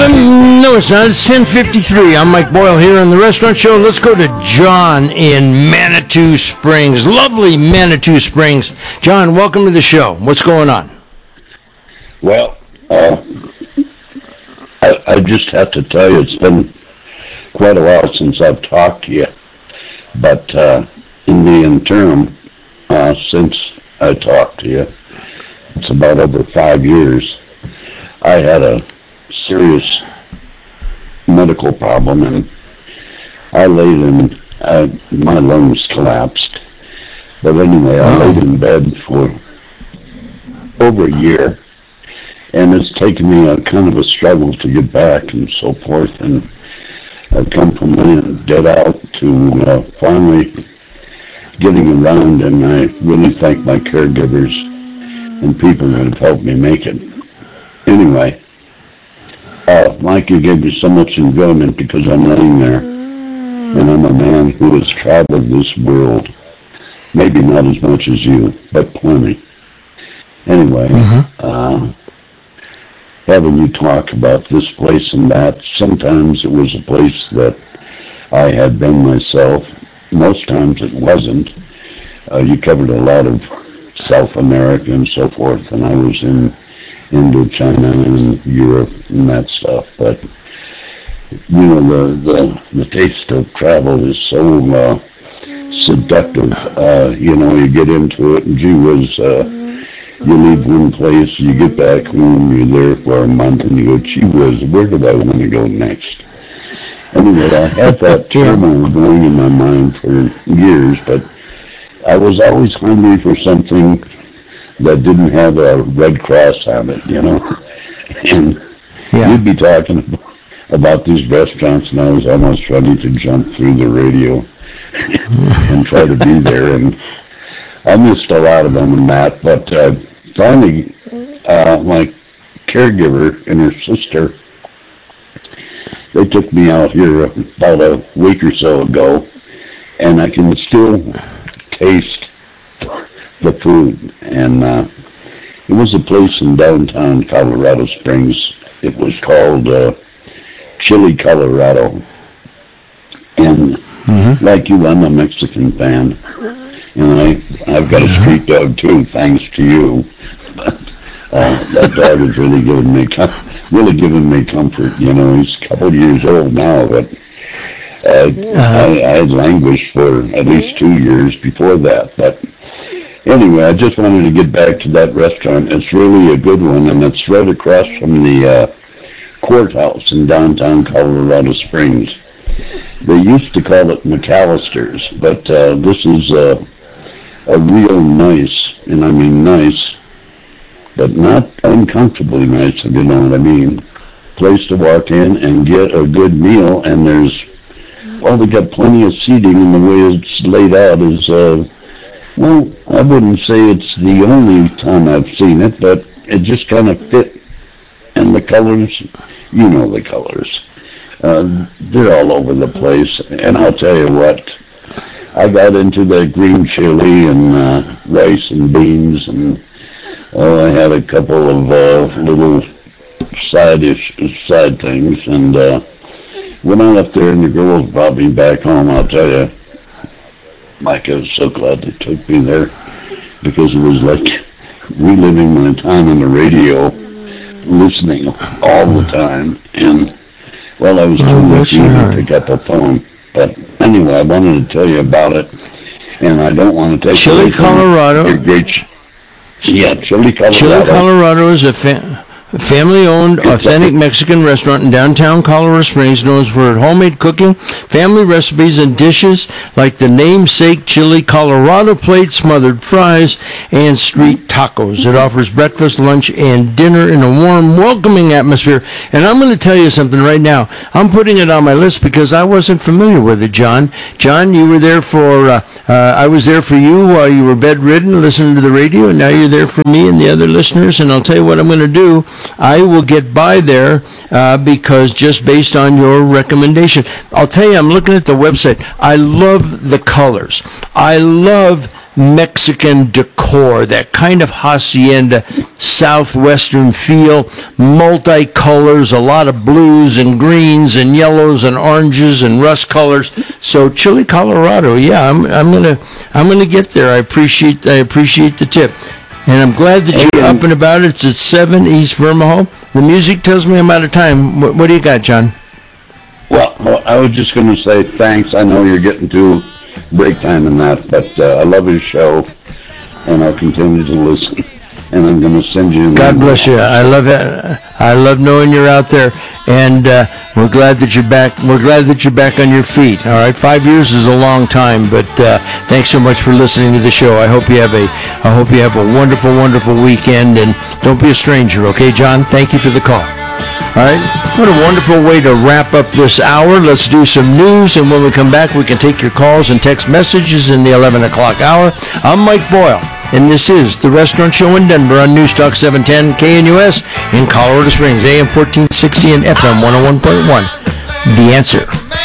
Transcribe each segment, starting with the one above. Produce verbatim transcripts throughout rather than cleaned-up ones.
Um, no, it's not. It's ten fifty-three. I'm Mike Boyle here on the Restaurant Show. Let's go to John in Manitou Springs. Lovely Manitou Springs. John, welcome to the show. What's going on? Well, uh, I, I just have to tell you, it's been quite a while since I've talked to you. But uh, in the interim, uh, since I talked to you, it's about over five years, I had a serious medical problem, and I laid in, uh, my lungs collapsed. But anyway, I laid in bed for over a year, and it's taken me a kind of a struggle to get back and so forth, and I've come from laying dead out to uh, finally getting around, and I really thank my caregivers and people that have helped me make it. Anyway, uh, Mike, you gave me so much enjoyment because I'm laying there, and I'm a man who has traveled this world. Maybe not as much as you, but plenty. Anyway, mm-hmm. uh, having you talk about this place and that, sometimes it was a place that I had been myself. Most times it wasn't. Uh, you covered a lot of South America and so forth, and I was in Indochina and Europe and that stuff. But, you know, the, the, the taste of travel is so uh, seductive. Uh, you know, you get into it, and gee whiz, uh, you leave one place, you get back home, you're there for a month, and you go, gee whiz, where do I want to go next? Anyway, I had that turmoil going in my mind for years, but I was always hungry for something that didn't have a red cross on it, you know? And yeah. You'd be talking about these restaurants, and I was almost ready to jump through the radio and try to be there, and I missed a lot of them in that, but uh, finally, uh, my caregiver and her sister, they took me out here about a week or so ago, and I can still taste the food. And uh, it was a place in downtown Colorado Springs. It was called uh, Chili Colorado. And mm-hmm. like you, I'm a Mexican fan. And I, I've got a street dog too, thanks to you. But uh, that dog has really given me really given me comfort. You know, he's a couple of years old now, but uh, uh-huh. I, I had languished for at least two years before that. But anyway, I just wanted to get back to that restaurant. It's really a good one, and it's right across from the uh, courthouse in downtown Colorado Springs. They used to call it McAllister's, but uh, this is uh, a real nice, and I mean nice, but not uncomfortably nice, if you know what I mean, place to walk in and get a good meal. And there's, well, they got plenty of seating, and the way it's laid out is, uh, well, I wouldn't say it's the only time I've seen it, but it just kind of fit. And the colors, you know the colors. Uh, they're all over the place. And I'll tell you what, I got into the green chili and uh, rice and beans, and oh, I had a couple of uh, little side-ish, side things, and uh, went on up there, and the girls brought me back home. I'll tell you, Mike, I was so glad they took me there, because it was like reliving my time on the radio, listening all the time, and, well, I was too lucky to pick up a phone. But anyway, I wanted to tell you about it, and I don't want to take Chili, Colorado. Your great, yeah, Chili, Colorado. Chili, Colorado is a fa- family-owned, authentic Mexican restaurant in downtown Colorado Springs, known for homemade cooking, family recipes, and dishes like the namesake Chili Colorado plate, smothered fries, and street tacos. It offers breakfast, lunch, and dinner in a warm, welcoming atmosphere. And I'm going to tell you something right now. I'm putting it on my list because I wasn't familiar with it, John. John, you were there for, uh, uh, I was there for you while you were bedridden, listening to the radio, and now you're there for me and the other listeners. And I'll tell you what I'm going to do. I will get by there uh, because just based on your recommendation. I'll tell you, I'm looking at the website. I love the colors. I love Mexican decor, that kind of hacienda, southwestern feel, multicolors, a lot of blues and greens and yellows and oranges and rust colors. So Chile, Colorado, yeah, I'm I'm gonna I'm gonna get there. I appreciate I appreciate the tip, and I'm glad that you're up and about. It's at seven East Vermaho. The music tells me I'm out of time. What, what do you got, John? Well, well, I was just going to say thanks. I know you're getting to break time and that, but uh, I love his show, and I'll continue to listen. And I'm going to send you. God bless you. I love it. I love knowing you're out there, and uh, we're glad that you're back. We're glad that you're back on your feet. All right, five years is a long time, but uh, thanks so much for listening to the show. I hope you have a. I hope you have a wonderful, wonderful weekend, and don't be a stranger. Okay, John. Thank you for the call. All right, what a wonderful way to wrap up this hour. Let's do some news, and when we come back, we can take your calls and text messages in the eleven o'clock hour. I'm Mike Boyle, and this is The Restaurant Show in Denver on News Talk seven ten K N U S in Colorado Springs, A M fourteen sixty and F M one oh one point one. The Answer.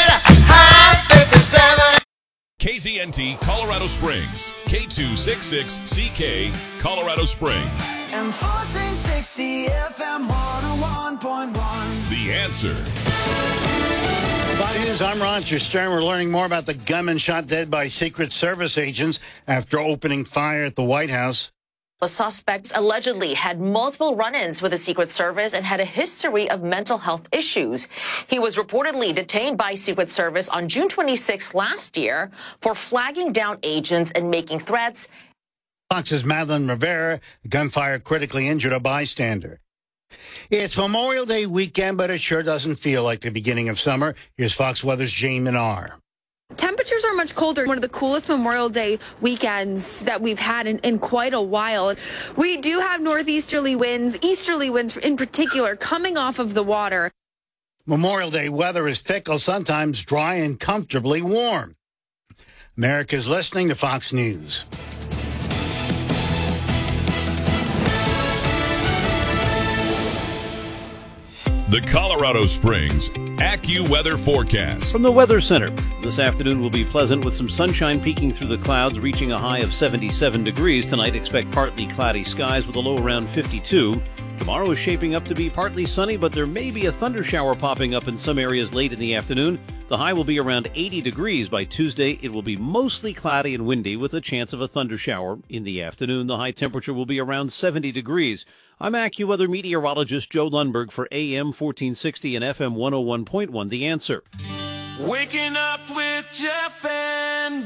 K Z N T Colorado Springs, K two sixty-six C K Colorado Springs. And fourteen sixty F M one oh one point one. The Answer. Fox News, I'm Roger Stern. We're learning more about the gunman shot dead by Secret Service agents after opening fire at the White House. The suspect allegedly had multiple run-ins with the Secret Service and had a history of mental health issues. He was reportedly detained by Secret Service on June twenty-sixth last year for flagging down agents and making threats. Fox's Madeline Rivera, gunfire critically injured a bystander. It's Memorial Day weekend, but it sure doesn't feel like the beginning of summer. Here's Fox Weather's Jane Minar. Temperatures are much colder. One of the coolest Memorial Day weekends that we've had in, in quite a while. We do have northeasterly winds, easterly winds in particular, coming off of the water. Memorial Day weather is fickle, sometimes dry and comfortably warm. America's listening to Fox News. The Colorado Springs AccuWeather forecast. From the Weather Center, this afternoon will be pleasant with some sunshine peeking through the clouds, reaching a high of seventy-seven degrees. Tonight, expect partly cloudy skies with a low around fifty-two. Tomorrow is shaping up to be partly sunny, but there may be a thunder shower popping up in some areas late in the afternoon. The high will be around eighty degrees by Tuesday. It will be mostly cloudy and windy with a chance of a thunder shower in the afternoon. The high temperature will be around seventy degrees. I'm AccuWeather meteorologist Joe Lundberg for A M fourteen sixty and F M one oh one point one. The Answer. Waking up with Jeff and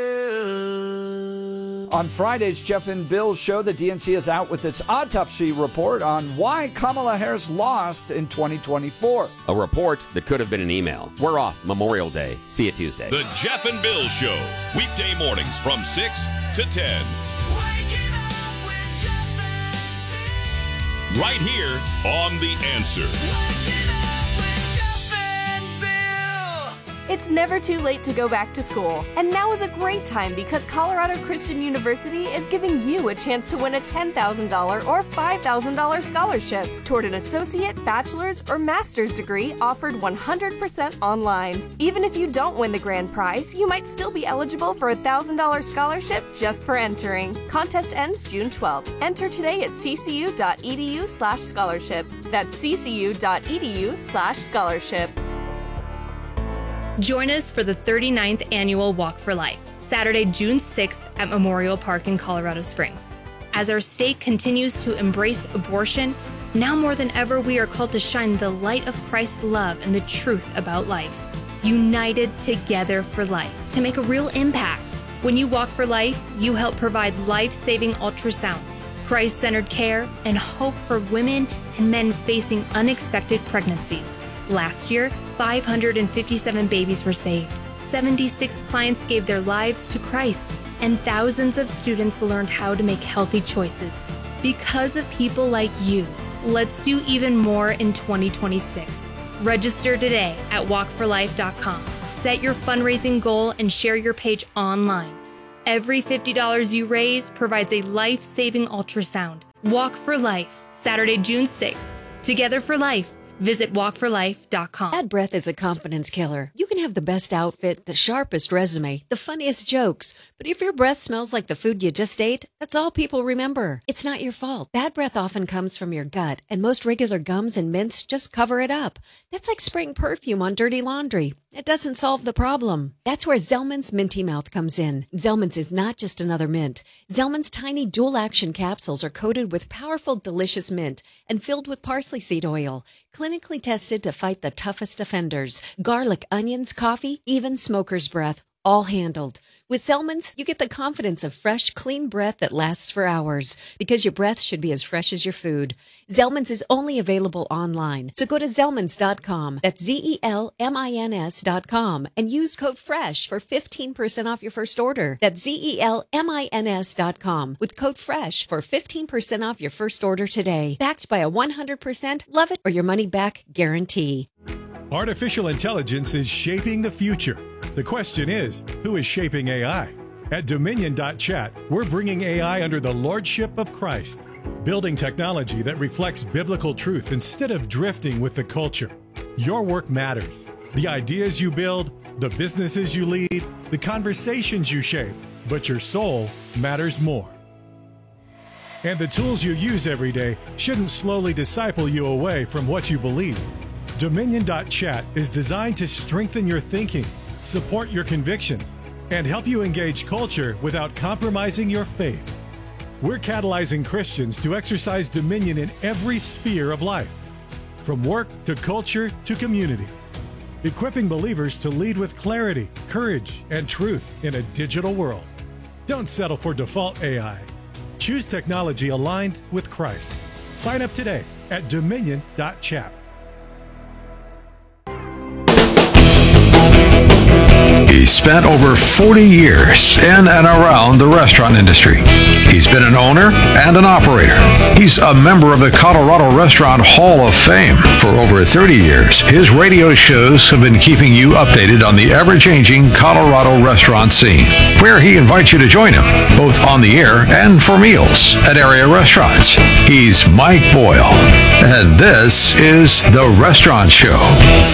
Bill. On Friday's Jeff and Bill show, the D N C is out with its autopsy report on why Kamala Harris lost in twenty twenty-four. A report that could have been an email. We're off Memorial Day. See you Tuesday. The Jeff and Bill Show, weekday mornings from six to ten. Waking up with Jeff and Bill. Right here on The Answer. Waking up with Jeff and Bill. It's never too late to go back to school, and now is a great time because Colorado Christian University is giving you a chance to win a ten thousand dollars or five thousand dollars scholarship toward an associate, bachelor's, or master's degree offered one hundred percent online. Even if you don't win the grand prize, you might still be eligible for a one thousand dollars scholarship just for entering. Contest ends June twelfth. Enter today at ccu.edu slash scholarship. That's ccu.edu slash scholarship. Join us for the thirty-ninth Annual Walk for Life, Saturday, June sixth at Memorial Park in Colorado Springs. As our state continues to embrace abortion, now more than ever we are called to shine the light of Christ's love and the truth about life. United together for life to make a real impact. When you walk for life, you help provide life-saving ultrasounds, Christ-centered care, and hope for women and men facing unexpected pregnancies. Last year, five hundred fifty-seven babies were saved, seventy-six clients gave their lives to Christ, and thousands of students learned how to make healthy choices. Because of people like you, let's do even more in twenty twenty-six. Register today at walk for life dot com. Set your fundraising goal and share your page online. Every fifty dollars you raise provides a life-saving ultrasound. Walk for Life, Saturday, June sixth Together for life. Visit walk for life dot com. Bad breath is a confidence killer. You can have the best outfit, the sharpest resume, the funniest jokes, but if your breath smells like the food you just ate, that's all people remember. It's not your fault. Bad breath often comes from your gut, and most regular gums and mints just cover it up. That's like spraying perfume on dirty laundry. It doesn't solve the problem. That's where Zellman's Minty Mouth comes in. Zellman's is not just another mint. Zellman's tiny dual-action capsules are coated with powerful, delicious mint and filled with parsley seed oil, clinically tested to fight the toughest offenders. Garlic, onions, coffee, even smoker's breath, all handled. With Zellman's, you get the confidence of fresh, clean breath that lasts for hours, because your breath should be as fresh as your food. Zellman's is only available online, so go to Zellmans dot com, that's Z E L M I N S dot com, and use code FRESH for fifteen percent off your first order. That's Z E L M I N S dot com, with code FRESH for fifteen percent off your first order today. Backed by a one hundred percent love it or your money back guarantee. Artificial intelligence is shaping the future. The question is, who is shaping A I? At Dominion dot chat, we're bringing A I under the lordship of Christ, building technology that reflects biblical truth instead of drifting with the culture. Your work matters. The ideas you build, the businesses you lead, the conversations you shape, but your soul matters more. And the tools you use every day shouldn't slowly disciple you away from what you believe. Dominion dot chat is designed to strengthen your thinking, support your convictions, and help you engage culture without compromising your faith. We're catalyzing Christians to exercise dominion in every sphere of life, from work to culture to community, equipping believers to lead with clarity, courage, and truth in a digital world. Don't settle for default A I. Choose technology aligned with Christ. Sign up today at Dominion dot chat. He spent over forty years in and around the restaurant industry. He's been an owner and an operator. He's a member of the Colorado Restaurant Hall of Fame. For over thirty years, his radio shows have been keeping you updated on the ever-changing Colorado restaurant scene, where he invites you to join him, both on the air and for meals at area restaurants. He's Mike Boyle, and this is The Restaurant Show.